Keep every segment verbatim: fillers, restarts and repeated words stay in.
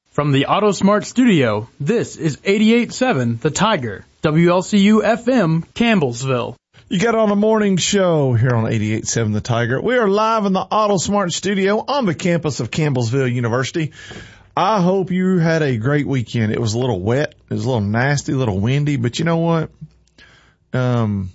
From the AutoSmart studio, this is eighty-eight point seven The Tiger, W L C U F M, Campbellsville. You got on a morning show here on eighty-eight point seven The Tiger. We are live in the AutoSmart studio on the campus of Campbellsville University. I hope you had a great weekend. It was a little wet. It was a little nasty, a little windy, but you know what? Um,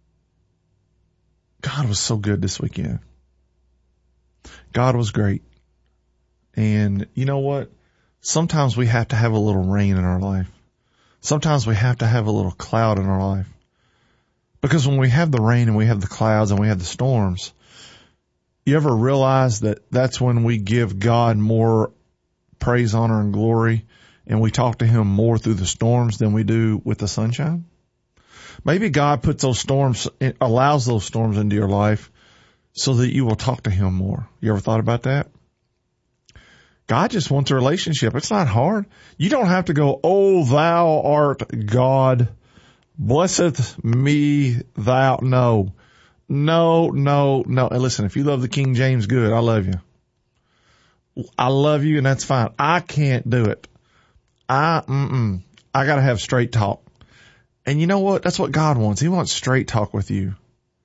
God was so good this weekend. God was great. And you know what? Sometimes we have to have a little rain in our life. Sometimes we have to have a little cloud in our life. Because when we have the rain and we have the clouds and we have the storms, you ever realize that that's when we give God more praise, honor, and glory, and we talk to him more through the storms than we do with the sunshine? Maybe God puts those storms, allows those storms into your life so that you will talk to him more. You ever thought about that? God just wants a relationship. It's not hard. You don't have to go, oh, thou art God. Blesseth me thou. No, no, no, no. And listen, if you love the King James, good. I love you. I love you, and that's fine. I can't do it. I, mm-mm. I gotta have straight talk. And you know what? That's what God wants. He wants straight talk with you.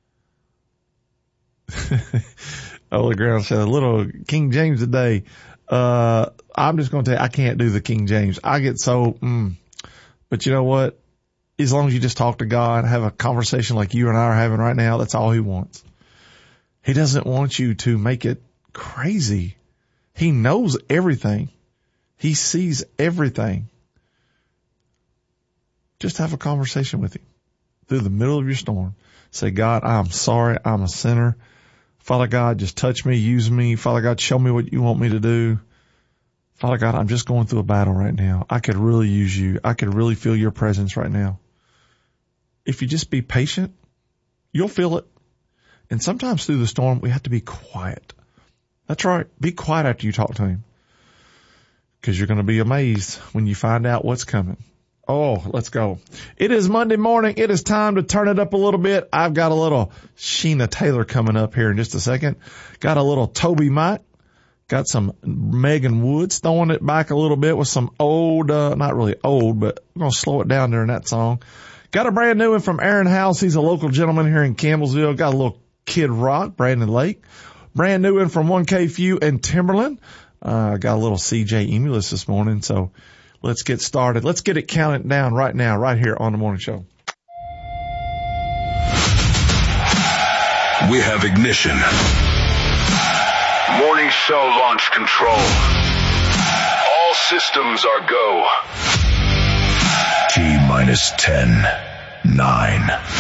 Oh, the girl said a little King James today. Uh, I'm just going to tell you, I can't do the King James. I get so, mm. But you know what? As long as you just talk to God, have a conversation like you and I are having right now, that's all he wants. He doesn't want you to make it crazy. He knows everything. He sees everything. Just have a conversation with him through the middle of your storm. Say, God, I'm sorry. I'm a sinner. Father God, just touch me, use me. Father God, show me what you want me to do. Father God, I'm just going through a battle right now. I could really use you. I could really feel your presence right now. If you just be patient, you'll feel it. And sometimes through the storm, we have to be quiet. That's right. Be quiet after you talk to him. Because you're going to be amazed when you find out what's coming. Oh, let's go. It is Monday morning. It is time to turn it up a little bit. I've got a little Sheena Taylor coming up here in just a second. Got a little Toby Mike. Got some Megan Woods, throwing it back a little bit with some old, uh, not really old, but we're going to slow it down during that song. Got a brand new one from Aaron House. He's a local gentleman here in Campbellsville. Got a little Kid Rock, Brandon Lake. Brand new one from one K Few and Timberland. Uh, got a little C J Emulus this morning. So let's get started. Let's get it counted down right now, right here on the morning show. We have ignition. Morning show launch control. All systems are go. T minus ten, nine.